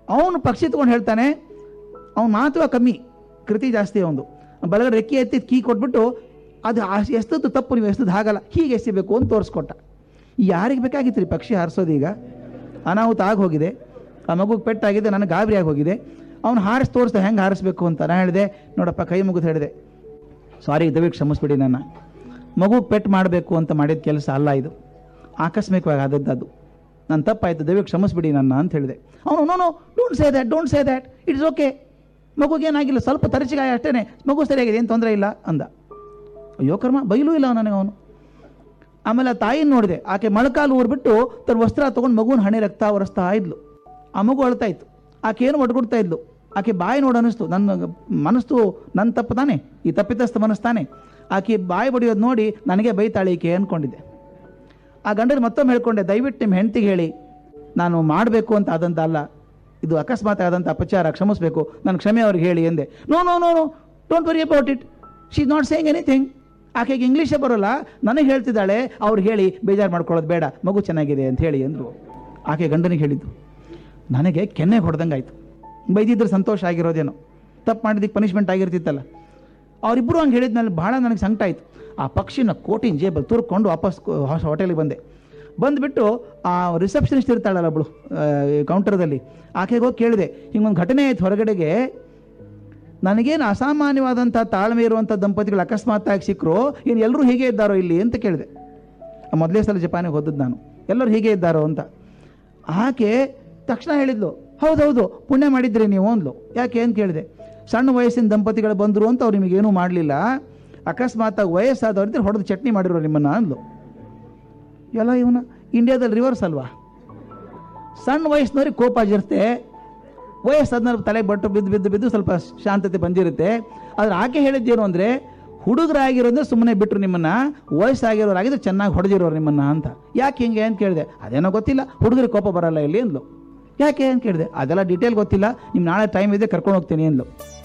ಅವನು ಪಕ್ಷಿ ತೊಗೊಂಡು ಹೇಳ್ತಾನೆ, ಅವ್ನು ಮಾತು ಕಮ್ಮಿ, ಕೃತಿ ಜಾಸ್ತಿ. ಅವನು ಬಲಗಡೆ ರೆಕ್ಕೆ ಎತ್ತಿ ಕೀ ಕೊಟ್ಬಿಟ್ಟು ಅದು ಎಸ್ತದ್ದು ತಪ್ಪು, ನೀವು ಎಸ್ತದ್ದು ಹಾಗಲ್ಲ, ಹೀಗೆ ಎಸಿಬೇಕು ಅಂತ ತೋರಿಸ್ಕೊಟ್ಟ. ಯಾರಿಗೆ ಬೇಕಾಗಿತ್ತು ರೀ ಪಕ್ಷಿ ಹಾರಿಸೋದು? ಈಗ ಅನಾಹುತ ಆಗೋಗಿದೆ, ಆ ಮಗುಗೆ ಪೆಟ್ಟಾಗಿದೆ, ನನಗೆ ಗಾಬರಿ ಆಗಿ ಹೋಗಿದೆ. ಅವ್ನು ಹಾರಿಸಿ ತೋರಿಸ್ದೆ ಹೆಂಗೆ ಹಾರಿಸ್ಬೇಕು ಅಂತ. ನಾನು ಹೇಳಿದೆ, ನೋಡಪ್ಪ ಕೈ ಮುಗಿದು ಹೇಳಿದೆ, ಸಾರಿ ದಯವಿಟ್ಟು ಕ್ಷಮಿಸ್ಬಿಡಿ, ನನ್ನ ಮಗುಗೆ ಪೆಟ್ಟು ಮಾಡಬೇಕು ಅಂತ ಮಾಡಿದ ಕೆಲಸ ಅಲ್ಲ ಇದು, ಆಕಸ್ಮಿಕವಾಗಿ ಆದದ್ದು, ಅದು ನನ್ನ ತಪ್ಪಾಯಿತು, ದಯವಿಟ್ಟು ಕ್ಷಮಿಸ್ಬಿಡಿ ನನ್ನ ಅಂತ ಹೇಳಿದೆ. ಅವನು no don't say that it's okay, ಮಗುಗೇನಾಗಿಲ್ಲ, ಸ್ವಲ್ಪ ತರಚಿಗಾಯ ಅಷ್ಟೇ, ಮಗು ಸರಿಯಾಗಿದೆ, ಏನು ತೊಂದರೆ ಇಲ್ಲ ಅಂದ. ಅಯ್ಯೋ ಕರ್ಮ, ಬೈಲೂ ಇಲ್ಲ ನನಗೆ ಅವನು. ಆಮೇಲೆ ಆ ತಾಯಿನ ನೋಡಿದೆ, ಆಕೆ ಮೊಳಕಾಲು ಊರ್ಬಿಟ್ಟು ತನ್ನ ವಸ್ತ್ರ ತೊಗೊಂಡು ಮಗುನ ಹಣೆ ರಕ್ತ ಒರೆಸ್ತಾ ಇದ್ಲು. ಆ ಮಗು ಅಳ್ತಾ ಇತ್ತು, ಆಕೆ ಏನು ಒಡ್ಕೊಡ್ತಾ ಇದ್ಲು. ಆಕೆ ಬಾಯಿ ನೋಡಿ ಅನ್ನಿಸ್ತು, ನನ್ನ ಮನಸ್ಸು ನನ್ನ ತಪ್ಪು ತಾನೆ, ಈ ತಪ್ಪಿತಸ್ಥ ಮನಸ್ತಾನೆ. ಆಕೆ ಬಾಯಿ ಬಡಿಯೋದು ನೋಡಿ ನನಗೆ ಬೈತಾಳೆ ಈಕೆ ಅಂದ್ಕೊಂಡಿದ್ದೆ. ಆ ಗಂಡನ ಮತ್ತೊಮ್ಮೆ ಹೇಳ್ಕೊಂಡೆ, ದಯವಿಟ್ಟು ನಿಮ್ಮ ಹೆಂಡತಿಗೆ ಹೇಳಿ, ನಾನು ಮಾಡಬೇಕು ಅಂತ ಆದಂಥ ಅಲ್ಲ, ಇದು ಅಕಸ್ಮಾತ್ ಆದಂಥ ಅಪಚಾರ, ಕ್ಷಮಿಸಬೇಕು, ನಾನು ಕ್ಷಮೆ ಅವ್ರಿಗೆ ಹೇಳಿ ಎಂದೆ. No no no no don't worry about it, she is not saying anything. ಆಕೆಗೆ ಇಂಗ್ಲೀಷೇ ಬರೋಲ್ಲ, ನನಗೆ ಹೇಳ್ತಿದ್ದಾಳೆ, ಅವ್ರು ಹೇಳಿ ಬೇಜಾರು ಮಾಡ್ಕೊಳ್ಳೋದು ಬೇಡ, ಮಗು ಚೆನ್ನಾಗಿದೆ ಅಂತ ಹೇಳಿ ಅಂದರು. ಆಕೆ ಗಂಡನಿಗೆ ಹೇಳಿದ್ದು. ನನಗೆ ಕೆನ್ನೆಗೆ ಹೊಡೆದಂಗೆ ಆಯಿತು. ಬೈದಿದ್ರೆ ಸಂತೋಷ ಆಗಿರೋದೇನೋ, ತಪ್ಪು ಮಾಡಿದ್ದಕ್ಕೆ ಪನಿಷ್ಮೆಂಟ್ ಆಗಿರ್ತಿತ್ತಲ್ಲ. ಅವರಿಬ್ಬರು ಹಂಗೆ ಹೇಳಿದ್ಮೇಲೆ ಭಾಳ ನನಗೆ ಸಂಕಟ ಆಯಿತು. ಆ ಪಕ್ಷಿನ ಕೋಟಿನ ಜೇಬಲ್ಲಿ ತುರ್ಕೊಂಡು ವಾಪಸ್ ಹೋಟೆಲಿಗೆ ಬಂದೆ. ಬಂದುಬಿಟ್ಟು ಆ ರಿಸೆಪ್ಷನಿಸ್ಟ್ ಇರ್ತಾಳಲ್ಲ ಒಬ್ಬಳು ಕೌಂಟರ್ದಲ್ಲಿ, ಆಕೆಗೆ ಹೋಗಿ ಕೇಳಿದೆ, ಹಿಂಗೊಂದು ಘಟನೆ ಆಯ್ತು ಹೊರಗಡೆಗೆ, ನನಗೇನು ಅಸಾಮಾನ್ಯವಾದಂಥ ತಾಳ್ಮೆ ಇರುವಂಥ ದಂಪತಿಗಳು ಅಕಸ್ಮಾತ್ತಾಗಿ ಸಿಕ್ಕರು, ಏನು ಎಲ್ಲರೂ ಹೀಗೆ ಇದ್ದಾರೋ ಇಲ್ಲಿ ಅಂತ ಕೇಳಿದೆ. ಮೊದಲೇ ಸಲ ಜಪಾನಿಗೆ ಹೋದದ್ದು ನಾನು, ಎಲ್ಲರೂ ಹೀಗೆ ಇದ್ದಾರೋ ಅಂತ. ಆಕೆ ತಕ್ಷಣ ಹೇಳಿದ್ಲು, ಹೌದೌದು ಪುಣ್ಯ ಮಾಡಿದ್ರಿ ನೀವು ಅಂದ್ಲು. ಯಾಕೆ ಅಂತ ಕೇಳಿದೆ. ಸಣ್ಣ ವಯಸ್ಸಿನ ದಂಪತಿಗಳು ಬಂದರು ಅಂತ ಅವ್ರು ನಿಮಗೇನೂ ಮಾಡಲಿಲ್ಲ, ಅಕಸ್ಮಾತಾಗಿ ವಯಸ್ಸಾದವ್ರಿದ್ರೆ ಹೊಡೆದು ಚಟ್ನಿ ಮಾಡಿರೋ ನಿಮ್ಮನ್ನು ಅಂದ್ಲು. ಎಲ್ಲ ಇವನ ಇಂಡಿಯಾದಲ್ಲಿ ರಿವರ್ಸ್ ಅಲ್ವಾ, ಸಣ್ಣ ವಯಸ್ಸಿನವ್ರಿಗೆ ಕೋಪ ಆಗಿರುತ್ತೆ, ವಯಸ್ಸಾದ್ಮೇಲೆ ತಲೆಗೆ ಬಟ್ಟು ಬಿದ್ದು ಸ್ವಲ್ಪ ಶಾಂತತೆ ಬಂದಿರುತ್ತೆ. ಆದರೆ ಆಕೆ ಹೇಳಿದ್ದೇನು ಅಂದರೆ, ಹುಡುಗರಾಗಿರೋದ್ರೆ ಸುಮ್ಮನೆ ಬಿಟ್ಟರು ನಿಮ್ಮನ್ನು, ವಯಸ್ಸಾಗಿರೋರಾಗಿದ್ರೆ ಚೆನ್ನಾಗಿ ಹೊಡೆದಿರೋರು ನಿಮ್ಮನ್ನು ಅಂತ. ಯಾಕೆ ಹಿಂಗೆ ಅಂತ ಕೇಳಿದೆ. ಅದೇನೋ ಗೊತ್ತಿಲ್ಲ, ಹುಡುಗರಿಗೆ ಕೋಪ ಬರಲ್ಲ ಇಲ್ಲಿ ಅಂದ್ಲು. ಯಾಕೆ ಅಂತ ಕೇಳಿದೆ. ಅದೆಲ್ಲ ಡೀಟೇಲ್ ಗೊತ್ತಿಲ್ಲ, ನಿಮ್ಮ ನಾಳೆ ಟೈಮ್ ಇದೆ ಕರ್ಕೊಂಡು ಹೋಗ್ತೀನಿ ಅಂದ್ಲು.